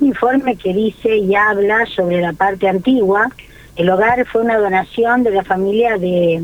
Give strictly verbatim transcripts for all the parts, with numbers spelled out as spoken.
un informe que dice y habla sobre la parte antigua. El hogar fue una donación de la familia de,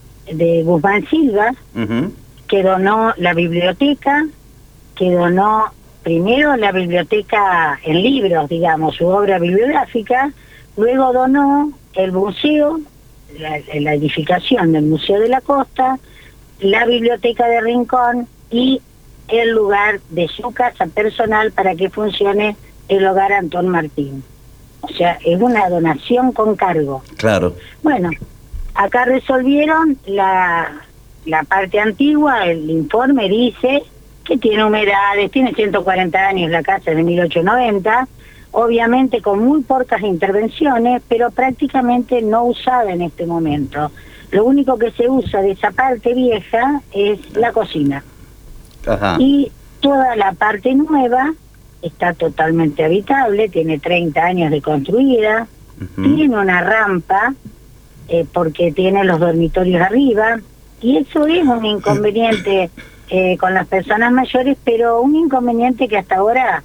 de Guzmán Silva, uh-huh. que donó la biblioteca, que donó primero la biblioteca en libros, digamos, su obra bibliográfica, luego donó el museo, la, la edificación del Museo de la Costa, la biblioteca de Rincón y el lugar de su casa personal para que funcione el hogar Antón Martín. O sea, es una donación con cargo. Claro. Bueno, acá resolvieron la, la parte antigua, el informe dice que tiene humedades, tiene ciento cuarenta años la casa de mil ochocientos noventa, obviamente con muy pocas intervenciones, pero prácticamente no usada en este momento. Lo único que se usa de esa parte vieja es la cocina. Ajá. Y toda la parte nueva está totalmente habitable, tiene treinta años de construida, uh-huh. tiene una rampa, eh, porque tiene los dormitorios arriba, y eso es un inconveniente eh, con las personas mayores, pero un inconveniente que hasta ahora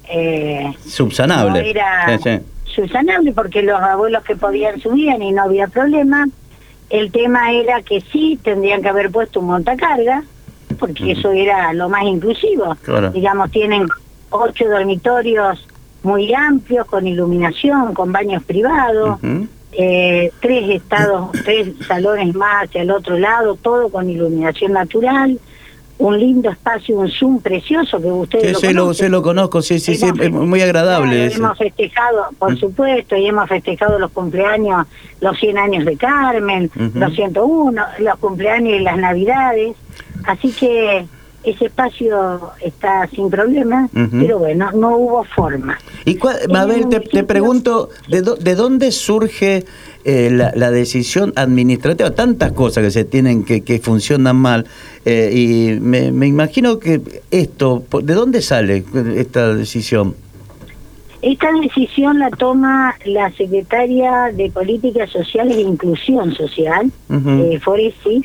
eh, subsanable. No era sí, sí. subsanable, porque los abuelos que podían subían y no había problema. El tema era que sí tendrían que haber puesto un montacarga, porque uh-huh. eso era lo más inclusivo. Claro. Digamos, tienen ocho dormitorios muy amplios, con iluminación, con baños privados, uh-huh. eh, tres estados, tres salones más hacia el otro lado, todo con iluminación natural, un lindo espacio, un Zoom precioso que ustedes sí, lo sí, conocen. Lo, sí, lo conozco, sí, sí, hemos, sí, es muy agradable. Claro, hemos festejado, por uh-huh. supuesto, y hemos festejado los cumpleaños, los cien años de Carmen, uh-huh. los ciento uno, los cumpleaños y las Navidades, así que ese espacio está sin problema, uh-huh. pero bueno, no hubo forma. Y cuál, Mabel, te, te pregunto, ¿de, do, ¿de dónde surge eh, la, la decisión administrativa? Tantas cosas que se tienen que, que funcionan mal, eh, y me, me imagino que esto, ¿de dónde sale esta decisión? Esta decisión la toma la secretaria de Políticas Sociales e Inclusión Social, uh-huh. eh, Foresi,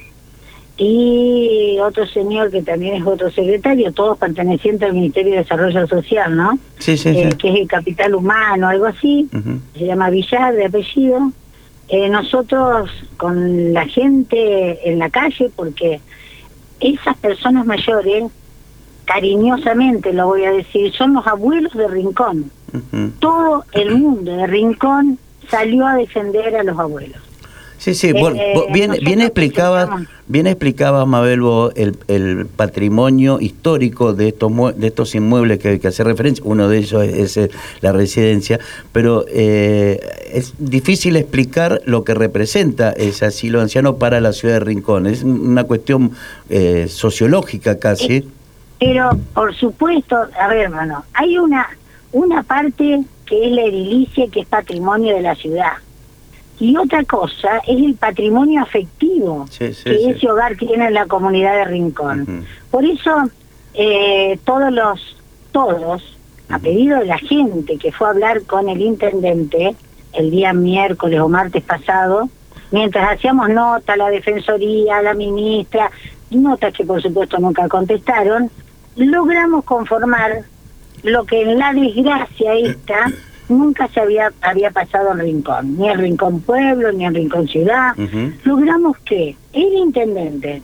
y otro señor que también es otro secretario, todos pertenecientes al Ministerio de Desarrollo Social, ¿no? Sí, sí, eh, sí. Que es el Capital Humano, algo así, uh-huh. se llama Villar de apellido. Eh, nosotros con la gente en la calle, porque esas personas mayores, cariñosamente lo voy a decir, son los abuelos de Rincón. Uh-huh. Todo el mundo de Rincón salió a defender a los abuelos. Sí, sí, eh, vos, vos bien, bien explicabas, bien explicaba Mabel vos el, el patrimonio histórico de estos de estos inmuebles que, que hace referencia. Uno de ellos es, es la residencia, pero eh, es difícil explicar lo que representa ese asilo anciano para la ciudad de Rincón. Es una cuestión eh, sociológica casi. Eh, pero por supuesto, a ver, hermano, hay una una parte que es la edilicia, que es patrimonio de la ciudad. Y otra cosa es el patrimonio afectivo sí, sí, que sí. ese hogar tiene en la comunidad de Rincón. Uh-huh. Por eso, eh, todos los, todos, uh-huh. a pedido de la gente que fue a hablar con el intendente el día miércoles o martes pasado, mientras hacíamos nota, la defensoría, la ministra, notas que por supuesto nunca contestaron, logramos conformar lo que en la desgracia esta nunca se había había pasado en Rincón, ni en Rincón Pueblo, ni en Rincón Ciudad. Uh-huh. Logramos que el intendente,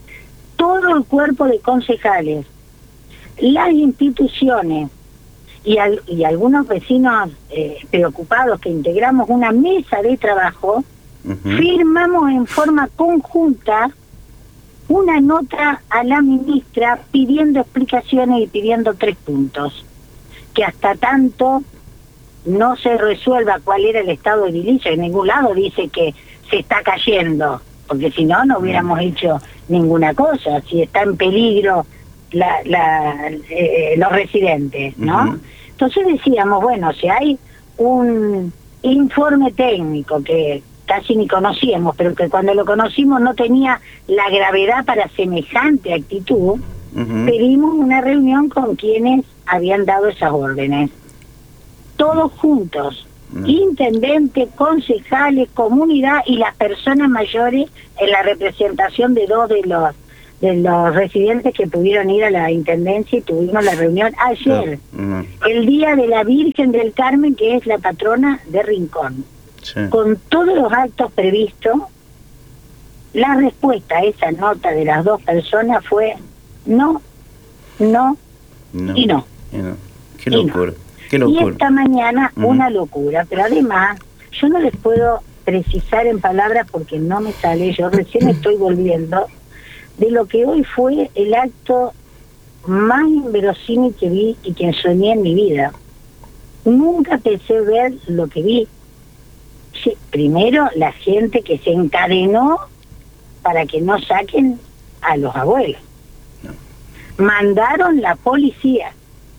todo el cuerpo de concejales, las instituciones y, al, y algunos vecinos eh, preocupados, que integramos una mesa de trabajo, uh-huh. firmamos en forma conjunta una nota a la ministra pidiendo explicaciones y pidiendo tres puntos, que hasta tanto no se resuelva cuál era el estado edilicio. En ningún lado dice que se está cayendo, porque si no, no hubiéramos hecho ninguna cosa, si está en peligro la, la, eh, los residentes, ¿no? Uh-huh. Entonces decíamos, bueno, si hay un informe técnico que casi ni conocíamos, pero que cuando lo conocimos no tenía la gravedad para semejante actitud, uh-huh. pedimos una reunión con quienes habían dado esas órdenes. Todos juntos, mm. intendente, concejales, comunidad y las personas mayores en la representación de dos de los de los residentes que pudieron ir a la Intendencia y tuvimos la reunión ayer, uh-huh. el Día de la Virgen del Carmen, que es la patrona de Rincón. Sí. Con todos los actos previstos, la respuesta a esa nota de las dos personas fue no, no, no. y no. Y no. Qué locura, no. qué locura. Y esta mañana uh-huh. una locura, pero además yo no les puedo precisar en palabras porque no me sale, yo recién estoy volviendo de lo que hoy fue el acto más inverosímil que vi y que soñé en mi vida. Nunca pensé ver lo que vi. Sí, primero, la gente que se encadenó para que no saquen a los abuelos. No. Mandaron la policía.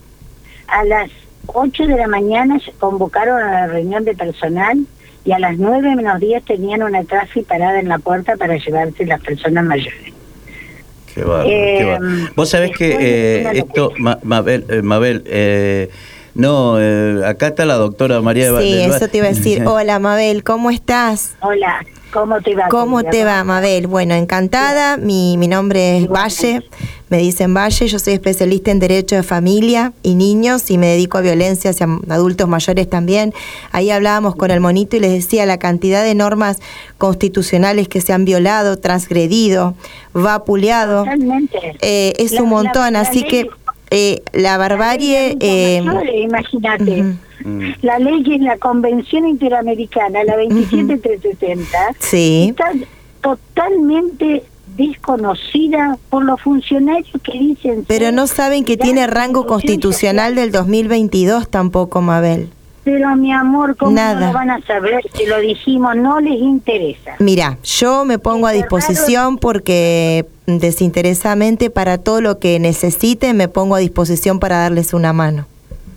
A las ocho de la mañana se convocaron a la reunión de personal y a las nueve menos diez tenían una trafi parada en la puerta para llevarse las personas mayores. Qué bárbaro, eh, qué bárbaro. Vos sabés que eh, esto, Ma, Mabel, eh, Mabel eh, no, eh, acá está la doctora María. Sí, de eso te iba a decir. Hola, Mabel, ¿cómo estás? Hola, ¿cómo te va? ¿Cómo te va, Mabel? Bueno, encantada. Mi, mi nombre es Valle, me dicen Valle. Yo soy especialista en Derecho de Familia y Niños y me dedico a violencia hacia adultos mayores también. Ahí hablábamos con el monito y les decía la cantidad de normas constitucionales que se han violado, transgredido, vapuleado. Totalmente. Eh, es la, un montón, la, la así ley, que eh, la barbarie... Eh, imagínate. Uh-huh. La ley que es la Convención Interamericana, la veintisiete trescientos sesenta, sí. está totalmente desconocida por los funcionarios que dicen... Pero no saben que tiene rango constitucional del dos mil veintidós tampoco, Mabel. Pero mi amor, ¿cómo Nada. no lo van a saber? Si lo dijimos, no les interesa. Mira, yo me pongo a disposición porque desinteresadamente para todo lo que necesiten me pongo a disposición para darles una mano.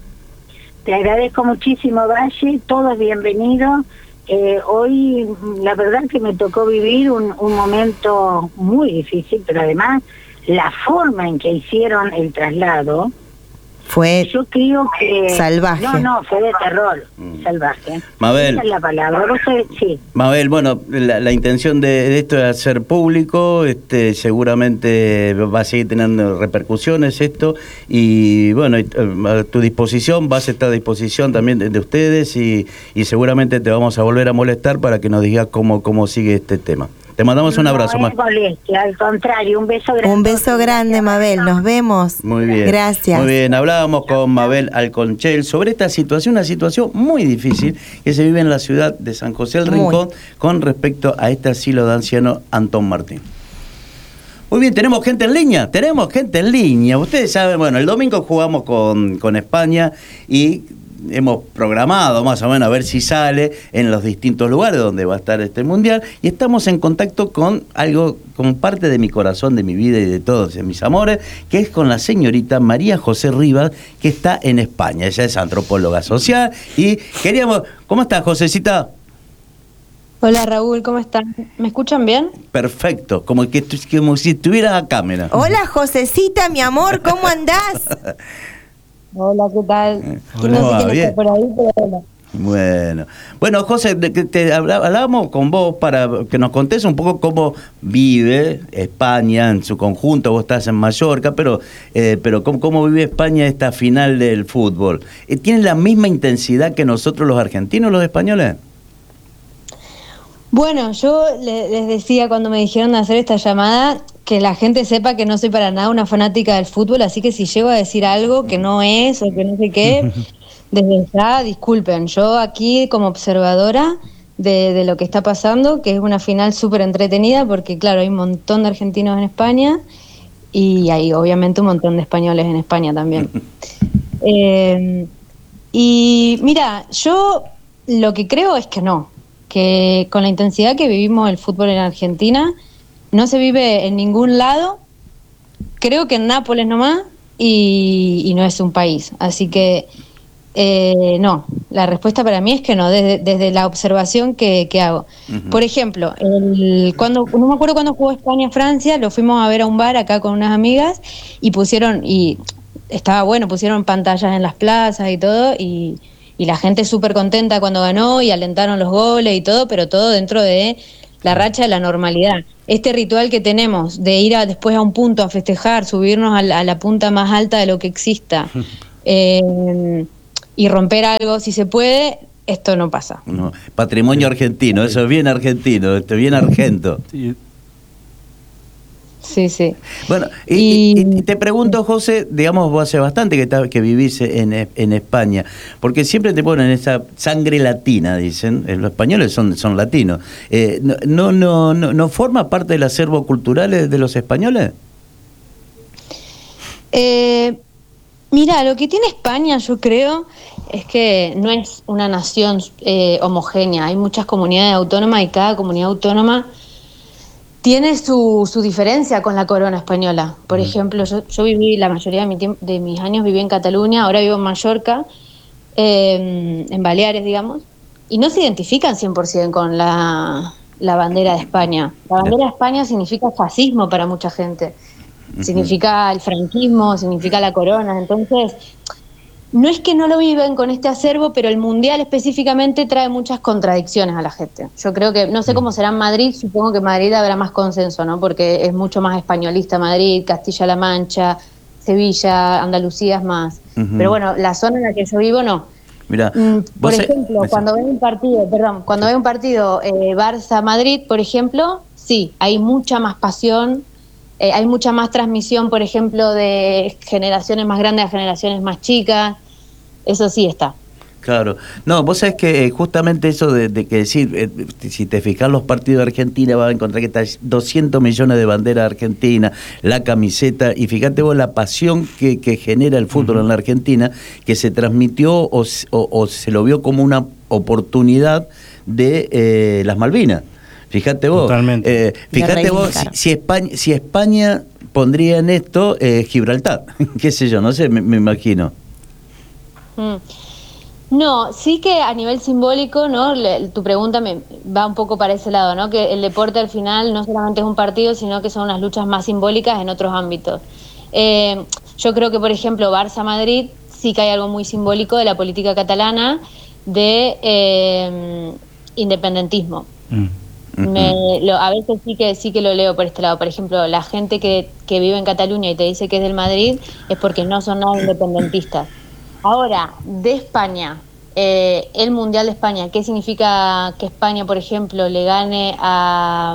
Te agradezco muchísimo, Valle, todos bienvenidos. Eh, hoy, la verdad que me tocó vivir un, un momento muy difícil, pero además la forma en que hicieron el traslado fue yo creo que salvaje. No, no, fue de terror, mm. salvaje. Mabel. Esa es la palabra. ¿Vos sabés? Sí. Mabel, bueno, la, la intención de, de esto es hacer público, este, seguramente va a seguir teniendo repercusiones esto, y bueno, a tu disposición, vas a estar a disposición también de, de ustedes, y, y seguramente te vamos a volver a molestar para que nos digas cómo, cómo sigue este tema. Te mandamos un abrazo. No es molestia, al contrario, un beso grande. Un beso grande, Mabel, nos vemos. Muy bien. Gracias. Muy bien, hablábamos con Mabel Alconchel sobre esta situación, una situación muy difícil que se vive en la ciudad de San José del Rincón muy. con respecto a este asilo de ancianos Antón Martín. Muy bien, tenemos gente en línea, tenemos gente en línea. Ustedes saben, bueno, el domingo jugamos con, con España y hemos programado más o menos a ver si sale en los distintos lugares donde va a estar este mundial, y estamos en contacto con algo, con parte de mi corazón, de mi vida y de todos de mis amores, que es con la señorita María José Rivas, que está en España. Ella es antropóloga social y queríamos... ¿Cómo estás, Josecita? Hola, Raúl, ¿cómo están? ¿Me escuchan bien? Perfecto, como que como si estuvieras acá, mira. Hola, Josecita, mi amor, ¿cómo andás? Hola, ¿qué tal? Hola, no sé quién bien. está por ahí, pero hola. Bueno, bueno, José, te, te hablábamos con vos para que nos contés un poco cómo vive España en su conjunto. Vos estás en Mallorca, pero eh, pero cómo, cómo vive España esta final del fútbol. ¿Tiene la misma intensidad que nosotros los argentinos, los españoles? Bueno, yo le, les decía cuando me dijeron de hacer esta llamada que la gente sepa que no soy para nada una fanática del fútbol, así que si llego a decir algo que no es o que no sé qué, desde ya disculpen. Yo aquí como observadora de, de lo que está pasando, que es una final súper entretenida, porque claro, hay un montón de argentinos en España y hay obviamente un montón de españoles en España también. eh, y mira, yo lo que creo es que no, que con la intensidad que vivimos el fútbol en Argentina, no se vive en ningún lado, creo que en Nápoles nomás, y, y no es un país. Así que, eh, no, la respuesta para mí es que no, desde, desde la observación que, que hago. Uh-huh. Por ejemplo, el, cuando no me acuerdo cuando jugó España-Francia, lo fuimos a ver a un bar acá con unas amigas, y pusieron, y estaba bueno, pusieron pantallas en las plazas y todo, y... y la gente súper contenta cuando ganó y alentaron los goles y todo, pero todo dentro de la racha de la normalidad. Este ritual que tenemos de ir a, después a un punto a festejar, subirnos a la, a la punta más alta de lo que exista eh, y romper algo si se puede, esto no pasa. No, patrimonio argentino, eso es bien argentino, esto es bien argento. Sí. Sí, sí. Bueno, y, y, y te pregunto, José, digamos, vos hace bastante que, está, que vivís en, en España, porque siempre te ponen esa sangre latina, dicen, los españoles son, son latinos. Eh, no, no, no, ¿No forma parte del acervo cultural de los españoles? Eh, mira, lo que tiene España, yo creo, es que no es una nación eh, homogénea. Hay muchas comunidades autónomas y cada comunidad autónoma tiene su, su diferencia con la corona española. Por ejemplo, yo, yo viví la mayoría de, mi tiempo, de mis años viví en Cataluña, ahora vivo en Mallorca, eh, en Baleares, digamos, y no se identifican cien por ciento con la, la bandera de España. La bandera de España significa fascismo para mucha gente, significa el franquismo, significa la corona. Entonces, no es que no lo viven con este acervo, pero el Mundial específicamente trae muchas contradicciones a la gente. Yo creo que, no sé cómo será en Madrid, supongo que en Madrid habrá más consenso, ¿no? Porque es mucho más españolista Madrid, Castilla-La Mancha, Sevilla, Andalucía es más. Uh-huh. Pero bueno, la zona en la que yo vivo no. Mirá, mm, por ejemplo, se... cuando veo un partido, perdón, cuando veo un partido eh, Barça-Madrid, por ejemplo, sí, hay mucha más pasión. Eh, hay mucha más transmisión, por ejemplo, de generaciones más grandes a generaciones más chicas. Eso sí está. Claro. No, vos sabés que eh, justamente eso de, de que decir, eh, si te fijas los partidos de Argentina, vas a encontrar que está doscientos millones de banderas argentinas, la camiseta, y fíjate vos la pasión que, que genera el fútbol uh-huh. en la Argentina, que se transmitió o, o, o se lo vio como una oportunidad de eh, las Malvinas. Fíjate vos, eh, fíjate vos si, si, España, si España pondría en esto eh, Gibraltar, qué sé yo, no sé, me, me imagino. Mm. No, sí que a nivel simbólico, ¿no? Le, tu pregunta me va un poco para ese lado, ¿no? Que el deporte al final no solamente es un partido, sino que son unas luchas más simbólicas en otros ámbitos. Eh, yo creo que, por ejemplo, Barça-Madrid sí que hay algo muy simbólico de la política catalana de eh, independentismo. Mm. Me, lo, a veces sí que sí que lo leo por este lado. Por ejemplo, la gente que, que vive en Cataluña y te dice que es del Madrid es porque no son nada independentistas. Ahora, de España, eh, el Mundial de España, ¿qué significa que España, por ejemplo, le gane a,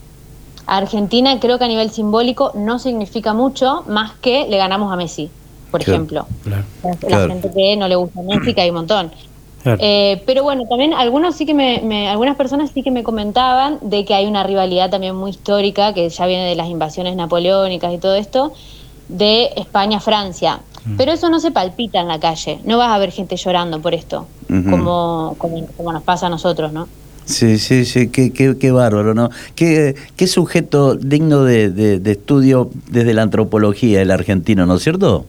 a Argentina? Creo que a nivel simbólico no significa mucho, más que le ganamos a Messi, por claro, ejemplo. Claro, la, claro. la gente que no le gusta a Messi, que hay un montón. Claro. Eh, pero bueno, también algunos sí que me, me, algunas personas sí que me comentaban de que hay una rivalidad también muy histórica, que ya viene de las invasiones napoleónicas y todo esto, de España-Francia. Mm. Pero eso no se palpita en la calle, no vas a ver gente llorando por esto, uh-huh. como, como, como nos pasa a nosotros, ¿no? Sí, sí, sí, qué, qué, qué bárbaro, ¿no? Qué, qué sujeto digno de, de, de estudio desde la antropología el argentino, ¿no es cierto?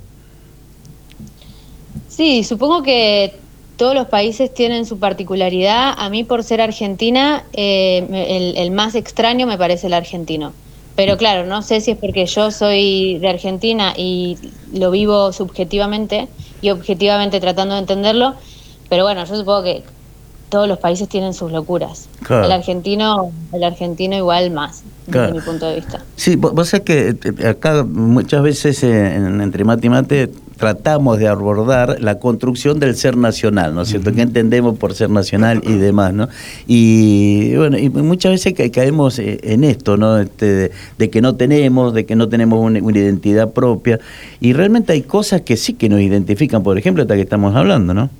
Sí, supongo que todos los países tienen su particularidad. A mí, por ser argentina, eh, el, el más extraño me parece el argentino. Pero claro, no sé si es porque yo soy de Argentina y lo vivo subjetivamente y objetivamente tratando de entenderlo, pero bueno, yo supongo que todos los países tienen sus locuras. Claro. El argentino, el argentino igual más, claro. desde mi punto de vista. Sí, vos, vos sabés que acá muchas veces en, entre Mate y Mate tratamos de abordar la construcción del ser nacional, ¿no es cierto? Uh-huh. ¿Qué entendemos por ser nacional y demás, ¿no? Y bueno, y muchas veces ca- caemos en esto, ¿no? Este, de, de que no tenemos, de que no tenemos una, una identidad propia, y realmente hay cosas que sí que nos identifican, por ejemplo, hasta que estamos hablando, ¿no?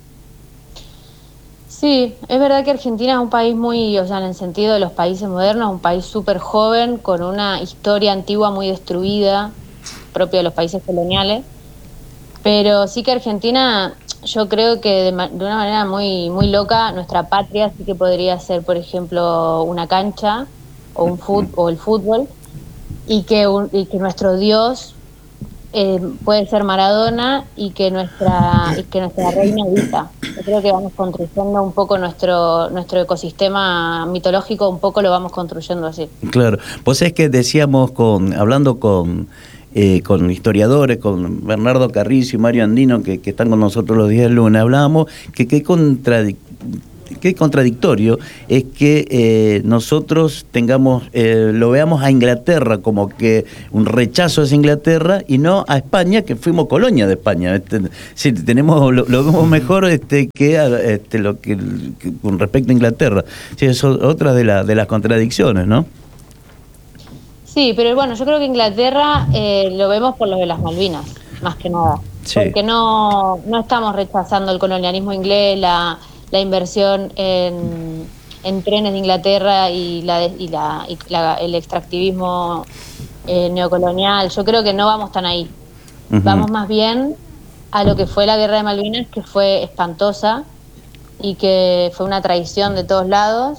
Sí, es verdad que Argentina es un país muy, o sea, en el sentido de los países modernos, un país súper joven, con una historia antigua muy destruida, propio de los países coloniales. Pero sí que Argentina, yo creo que de, ma- de una manera muy muy loca, nuestra patria sí que podría ser, por ejemplo, una cancha o un fut- o el fútbol, y que, un, y que nuestro Dios eh, puede ser Maradona, y que nuestra y que nuestra reina Evita. Yo creo que vamos construyendo un poco nuestro nuestro ecosistema mitológico, un poco lo vamos construyendo así. Claro, pues es que decíamos, con hablando con Eh, con historiadores, con Bernardo Carrizo y Mario Andino, que, que están con nosotros los días del lunes, hablábamos que qué contradic- qué contradictorio es que eh, nosotros tengamos, eh, lo veamos a Inglaterra como que un rechazo hacia Inglaterra y no a España, que fuimos colonia de España. Este, sí, tenemos, lo, lo vemos mejor este, que, este, lo que, que con respecto a Inglaterra. Sí, eso es otra de, la, de las contradicciones, ¿no? Sí, pero bueno, yo creo que Inglaterra eh, lo vemos por lo de las Malvinas, más que nada. Sí. Porque no, no estamos rechazando el colonialismo inglés, la, la inversión en, en trenes de Inglaterra y, la, y, la, y la, el extractivismo eh, neocolonial. Yo creo que no vamos tan ahí. Uh-huh. Vamos más bien a lo que fue la guerra de Malvinas, que fue espantosa y que fue una traición de todos lados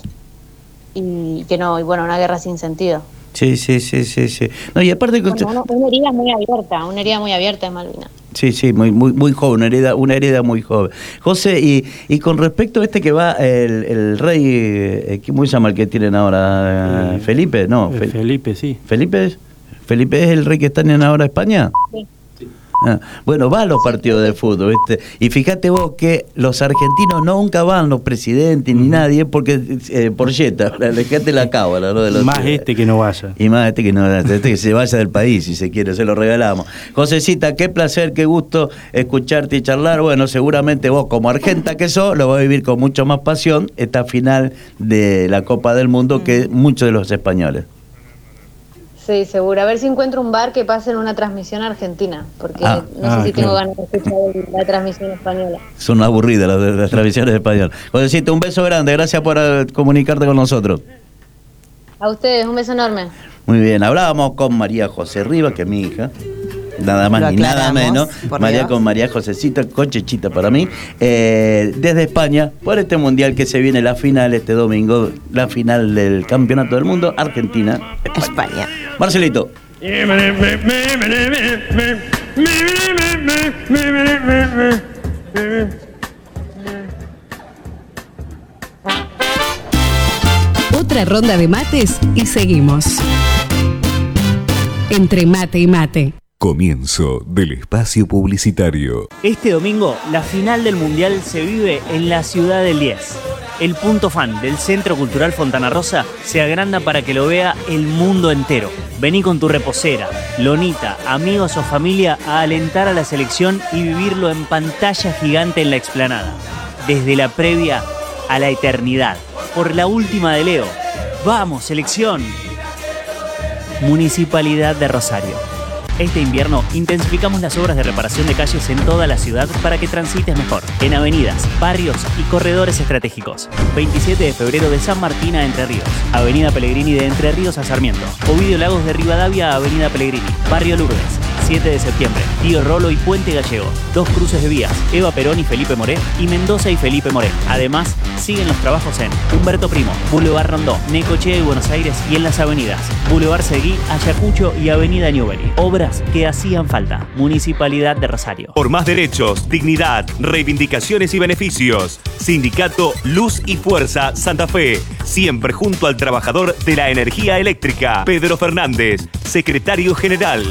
y que no, y bueno, una guerra sin sentido. Sí, sí, sí, sí, sí. No, y aparte que usted... Bueno, una herida muy abierta, una herida muy abierta de Malvinas. Sí, sí, muy, muy, muy joven, una herida, una herida muy joven. José, y, y con respecto a este que va, el, el rey, eh, ¿cómo se llama el que tienen ahora? Eh, ¿Felipe? No. Fe, Felipe, sí. ¿Felipe? ¿Felipe es el rey que están en ahora España? Sí. Ah, bueno, va a los partidos de fútbol, ¿viste? Y fíjate vos que los argentinos nunca van, los presidentes ni uh-huh. nadie, porque eh, por yeta, dejate la cábala, ¿no? De los, más este que no vaya. Y más este que no vaya, este que se vaya del país, si se quiere, se lo regalamos. Josecita, qué placer, qué gusto escucharte y charlar. Bueno, seguramente vos, como argenta que sos, lo vas a vivir con mucho más pasión esta final de la Copa del Mundo uh-huh. que muchos de los españoles. Sí, seguro. A ver si encuentro un bar que pase en una transmisión argentina, porque ah, no sé ah, si claro. tengo ganas de escuchar la transmisión española. Son aburridas las, las transmisiones españolas. Josecita, un beso grande, gracias por uh, comunicarte con nosotros. A ustedes, un beso enorme. Muy bien, hablábamos con María José Rivas, que es mi hija. Nada más ni nada menos. María Dios. Con María Josecita, Cochechita para mí, eh, desde España, por este mundial que se viene, la final este domingo, la final del Campeonato del Mundo, Argentina, España. España. Marcelito. Otra ronda de mates y seguimos. Entre mate y mate. Comienzo del espacio publicitario. Este domingo, la final del Mundial se vive en la Ciudad del diez. El punto fan del Centro Cultural Fontana Rosa se agranda para que lo vea el mundo entero. Vení con tu reposera, lonita, amigos o familia a alentar a la selección y vivirlo en pantalla gigante en la explanada. Desde la previa a la eternidad. Por la última de Leo. ¡Vamos, selección! Municipalidad de Rosario. Este invierno intensificamos las obras de reparación de calles en toda la ciudad para que transites mejor. En avenidas, barrios y corredores estratégicos. veintisiete de febrero de San Martín a Entre Ríos. Avenida Pellegrini de Entre Ríos a Sarmiento. Ovidio Lagos de Rivadavia a Avenida Pellegrini. Barrio Lourdes. siete de septiembre. Tío Rolo y Puente Gallego. Dos cruces de vías. Eva Perón y Felipe Moré. Y Mendoza y Felipe Moré. Además, siguen los trabajos en Humberto Primo, Boulevard Rondó, Necochea y Buenos Aires y en las avenidas Boulevard Seguí, Ayacucho y Avenida Newbery. Obras que hacían falta. Municipalidad de Rosario. Por más derechos, dignidad, reivindicaciones y beneficios. Sindicato Luz y Fuerza Santa Fe. Siempre junto al trabajador de la energía eléctrica. Pedro Fernández, secretario general.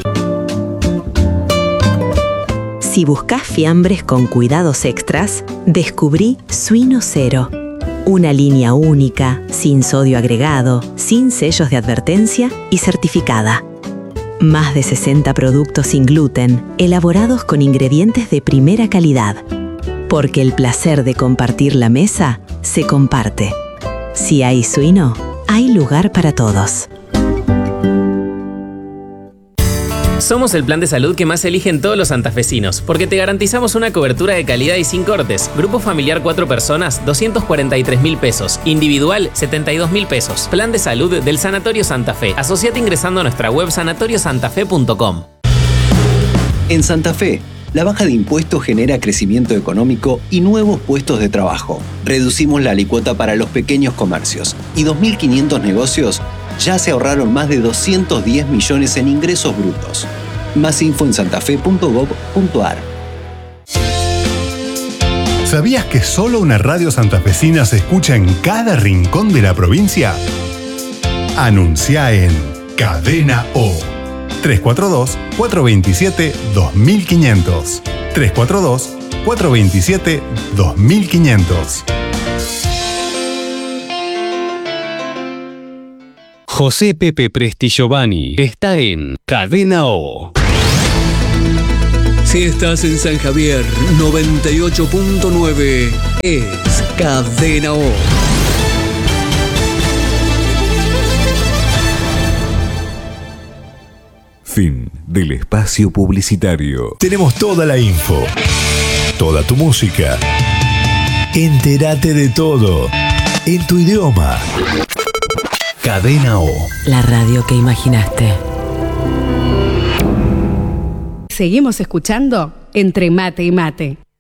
Si buscas fiambres con cuidados extras, descubrí Suino Cero. Una línea única, sin sodio agregado, sin sellos de advertencia y certificada. Más de sesenta productos sin gluten, elaborados con ingredientes de primera calidad. Porque el placer de compartir la mesa se comparte. Si hay suino, hay lugar para todos. Somos el plan de salud que más eligen todos los santafesinos, porque te garantizamos una cobertura de calidad y sin cortes. Grupo familiar cuatro personas, doscientos cuarenta y tres mil pesos. Individual, setenta y dos mil pesos. Plan de salud del Sanatorio Santa Fe. Asociate ingresando a nuestra web sanatorio santa fe punto com. En Santa Fe, la baja de impuestos genera crecimiento económico y nuevos puestos de trabajo. Reducimos la alícuota para los pequeños comercios y dos mil quinientos negocios ya se ahorraron más de doscientos diez millones en ingresos brutos. Más info en santafe punto gob punto ar. ¿Sabías que solo una radio santafesina se escucha en cada rincón de la provincia? Anuncia en Cadena O. tres cuatro dos, cuatro dos siete, dos mil quinientos. tres cuatro dos, cuatro dos siete, dos mil quinientos. José Pepe Presti Giovanni está en Cadena O. Si estás en San Javier, noventa y ocho punto nueve es Cadena O. Fin del espacio publicitario. Tenemos toda la info, toda tu música. Entérate de todo en tu idioma. Cadena O. La radio que imaginaste. Seguimos escuchando Entre Mate y Mate.